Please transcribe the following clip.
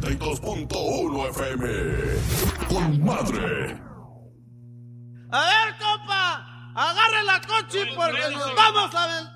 92.1 FM. Con madre. A ver, compa, agarre la coche porque nos vamos a aventar.